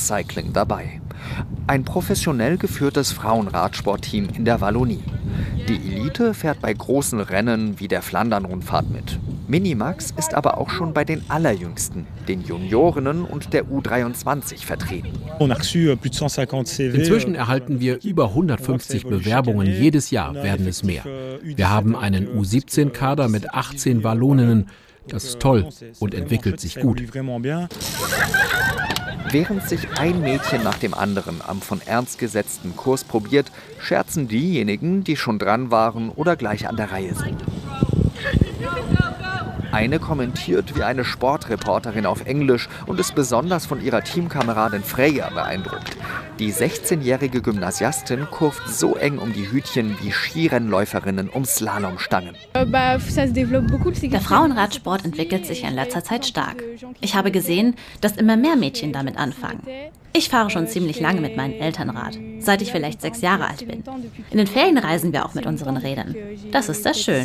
Cross Cycling dabei. Ein professionell geführtes Frauenradsportteam in der Wallonie. Die Elite fährt bei großen Rennen wie der Flandern-Rundfahrt mit. Minimax ist aber auch schon bei den Allerjüngsten, den Juniorinnen und der U23 vertreten. Inzwischen erhalten wir über 150 Bewerbungen. Jedes Jahr werden es mehr. Wir haben einen U17-Kader mit 18 Walloninnen. Das ist toll und entwickelt sich gut. Während sich ein Mädchen nach dem anderen am von Ernst gesetzten Kurs probiert, scherzen diejenigen, die schon dran waren oder gleich an der Reihe sind. Eine kommentiert wie eine Sportreporterin auf Englisch und ist besonders von ihrer Teamkameradin Freya beeindruckt. Die 16-jährige Gymnasiastin kurvt so eng um die Hütchen wie Skirennläuferinnen um Slalomstangen. Der Frauenradsport entwickelt sich in letzter Zeit stark. Ich habe gesehen, dass immer mehr Mädchen damit anfangen. Ich fahre schon ziemlich lange mit meinen Eltern Rad, seit ich vielleicht 6 Jahre alt bin. In den Ferien reisen wir auch mit unseren Rädern. Das ist sehr schön.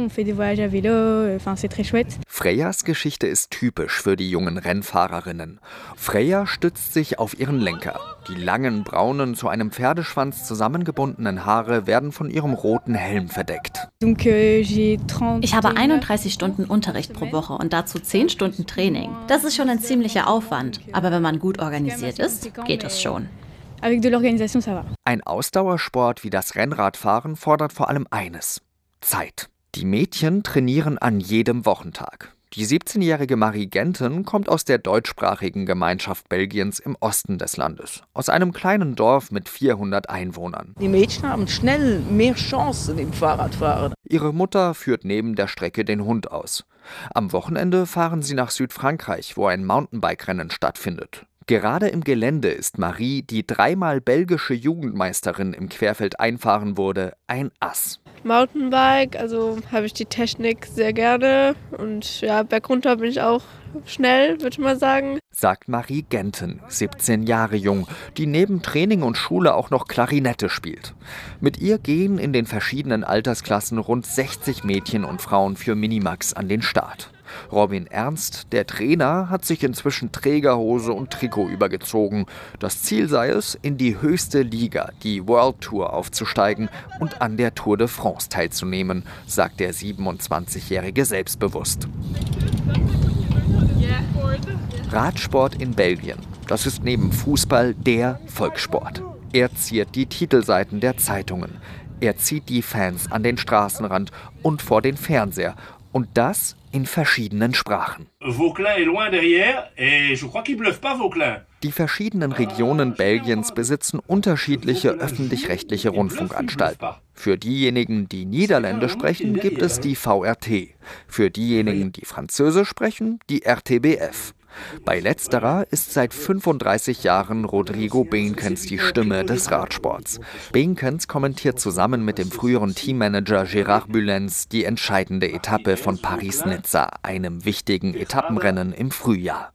Freyas Geschichte ist typisch für die jungen Rennfahrerinnen. Freya stützt sich auf ihren Lenker. Die langen, braunen, zu einem Pferdeschwanz zusammengebundenen Haare werden von ihrem roten Helm verdeckt. Ich habe 31 Stunden Unterricht pro Woche und dazu 10 Stunden Training. Das ist schon ein ziemlicher Aufwand, aber wenn man gut organisiert ist, geht es schon. Ein Ausdauersport wie das Rennradfahren fordert vor allem eines: Zeit. Die Mädchen trainieren an jedem Wochentag. Die 17-jährige Marie Genten kommt aus der deutschsprachigen Gemeinschaft Belgiens im Osten des Landes, aus einem kleinen Dorf mit 400 Einwohnern. Die Mädchen haben schnell mehr Chancen im Fahrradfahren. Ihre Mutter führt neben der Strecke den Hund aus. Am Wochenende fahren sie nach Südfrankreich, wo ein Mountainbike-Rennen stattfindet. Gerade im Gelände ist Marie, die 3-mal belgische Jugendmeisterin im Querfeldeinfahren wurde, ein Ass. Mountainbike, also habe ich die Technik sehr gerne und ja, bergunter bin ich auch schnell, würde ich mal sagen. Sagt Marie Genten, 17 Jahre jung, die neben Training und Schule auch noch Klarinette spielt. Mit ihr gehen in den verschiedenen Altersklassen rund 60 Mädchen und Frauen für Minimax an den Start. Robin Ernst, der Trainer, hat sich inzwischen Trägerhose und Trikot übergezogen. Das Ziel sei es, in die höchste Liga, die World Tour, aufzusteigen und an der Tour de France teilzunehmen, sagt der 27-Jährige selbstbewusst. Radsport in Belgien, das ist neben Fußball der Volkssport. Er ziert die Titelseiten der Zeitungen. Er zieht die Fans an den Straßenrand und vor den Fernseher. Und das in verschiedenen Sprachen. Die verschiedenen Regionen Belgiens besitzen unterschiedliche öffentlich-rechtliche Rundfunkanstalten. Für diejenigen, die Niederländisch sprechen, gibt es die VRT. Für diejenigen, die Französisch sprechen, die RTBF. Bei letzterer ist seit 35 Jahren Rodrigo Behnkens die Stimme des Radsports. Behnkens kommentiert zusammen mit dem früheren Teammanager Gérard Bullens die entscheidende Etappe von Paris-Nizza, einem wichtigen Etappenrennen im Frühjahr.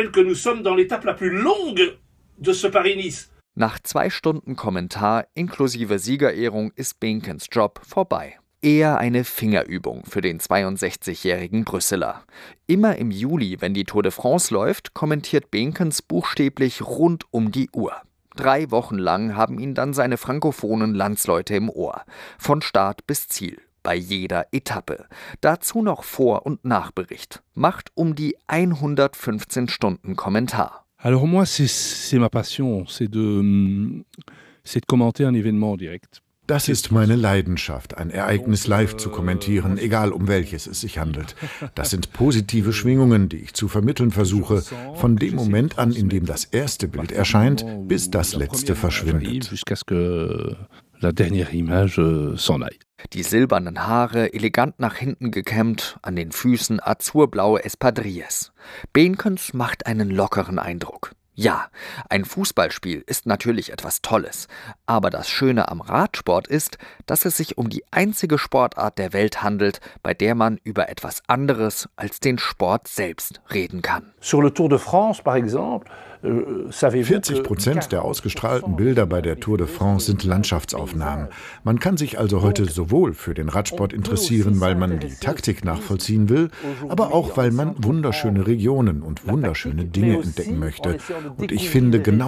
Nach 2 Stunden Kommentar inklusive Siegerehrung ist Behnkens Job vorbei. Eher eine Fingerübung für den 62-jährigen Brüsseler. Immer im Juli, wenn die Tour de France läuft, kommentiert Behnkens buchstäblich rund um die Uhr. 3 Wochen lang haben ihn dann seine frankophonen Landsleute im Ohr. Von Start bis Ziel, bei jeder Etappe. Dazu noch Vor- und Nachbericht. Macht um die 115 Stunden Kommentar. Alors moi, c'est ma passion, c'est de commenter un événement direct. Das ist meine Leidenschaft, ein Ereignis live zu kommentieren, egal um welches es sich handelt. Das sind positive Schwingungen, die ich zu vermitteln versuche, von dem Moment an, in dem das erste Bild erscheint, bis das letzte verschwindet. Die silbernen Haare, elegant nach hinten gekämmt, an den Füßen azurblaue Espadrilles. Behnkens macht einen lockeren Eindruck. Ja, ein Fußballspiel ist natürlich etwas Tolles, aber das Schöne am Radsport ist, dass es sich um die einzige Sportart der Welt handelt, bei der man über etwas anderes als den Sport selbst reden kann. Sur le Tour de France, par exemple, 40% der ausgestrahlten Bilder bei der Tour de France sind Landschaftsaufnahmen. Man kann sich also heute sowohl für den Radsport interessieren, weil man die Taktik nachvollziehen will, aber auch, weil man wunderschöne Regionen und wunderschöne Dinge entdecken möchte. Und ich finde, genau